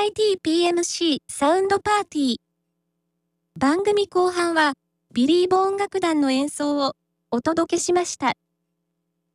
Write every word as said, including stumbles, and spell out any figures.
イティーピーエムシー サウンドパーティー。番組後半は、ビリーボ音楽団の演奏をお届けしました。